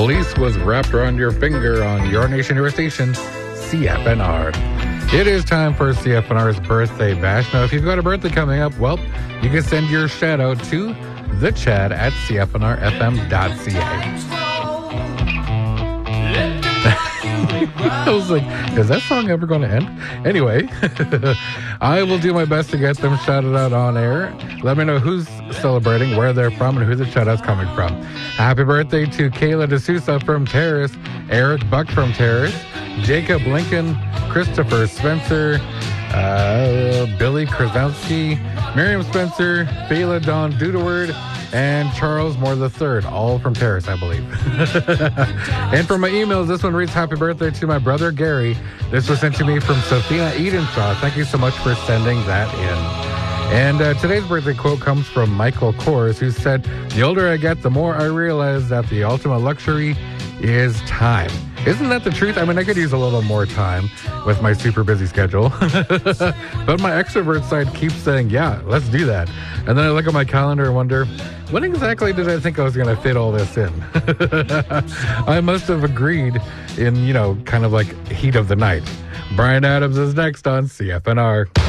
Police was wrapped around your finger on your nation, your station, CFNR. It is time for CFNR's birthday bash. Now, if you've got a birthday coming up, well, you can send your shout out to the chat at cfnrfm.ca. I was like, is that song ever going to end? Anyway, I will do my best to get them shouted out on air. Let me know who's celebrating, where they're from, and who the shout-out's coming from. Happy birthday to Kayla D'Souza from Terrace, Eric Buck from Terrace, Jacob Lincoln, Christopher Spencer, Billy Krasowski, Miriam Spencer, Bela Don Dudeward, and Charles Moore III, all from Terrace, I believe. And for my emails, this one reads, happy birthday to my brother, Gary. This was sent to me from Sophia Edenshaw. Thank you so much for sending that in. And today's birthday quote comes from Michael Kors, who said, the older I get, the more I realize that the ultimate luxury is time. Isn't that the truth? I mean, I could use a little more time with my super busy schedule. But my extrovert side keeps saying, yeah, let's do that. And then I look at my calendar and wonder, when exactly did I think I was going to fit all this in? I must have agreed in, kind of like heat of the night. Brian Adams is next on CFNR.